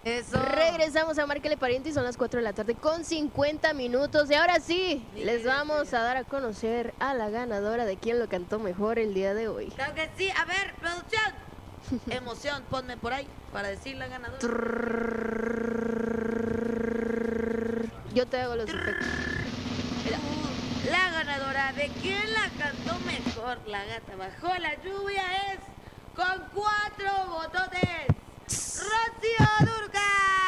Eso. Regresamos a Márcale Pariente y son las 4 de la tarde con 50 minutos. Y ahora sí, les vamos a dar a conocer a la ganadora de quién lo cantó mejor el día de hoy. Claro que sí. A ver, producción. Emoción, ponme por ahí para decir la ganadora. Yo te hago los efectos. Mira, la ganadora de quién la cantó mejor, la gata bajo la lluvia, es con 4 vototes, Rocío Dúrcal.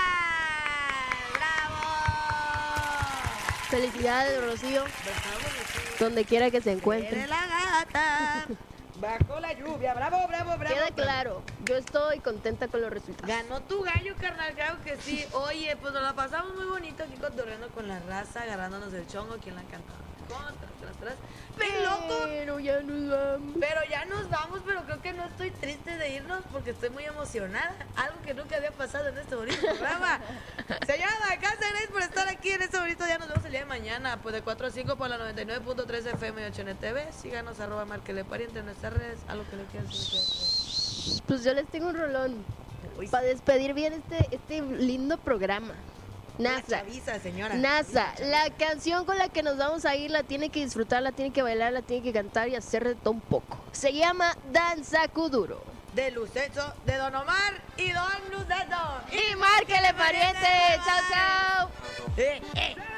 ¡Bravo! Felicidades, Rocío, Bravo, Rocío. donde quiera que se encuentre. Eres la gata bajo la lluvia. Bravo, bravo, bravo. Queda claro, yo estoy contenta con los resultados. Ganó tu gallo, carnal, claro que sí. Oye, pues nos la pasamos muy bonito aquí cotorreando con la raza, agarrándonos el chongo, quien la cantaba mejor, tras. ¡Ven, loco! Pero ya nos vamos. Pero ya nos vamos, pero creo que no estoy triste de irnos porque estoy muy emocionada. Algo que nunca había pasado en este bonito programa. Señora Cáceres, por estar aquí en este bonito día. Nos vemos el día de mañana, pues de 4 a 5 por la 99.3 FM y 8 NTV. Síganos, @Márquele Pariente en nuestras redes. Algo que le quieran decir. Pues yo les tengo un rolón para despedir bien este lindo programa. NASA, Avisa, señora. NASA, la canción con la que nos vamos a ir la tiene que disfrutar, la tiene que bailar, la tiene que cantar y hacer de todo un poco. Se llama Danza Kuduro. De Luceto, de Don Omar y Don Luceto. Y Márquele Pariente. Chao, chao.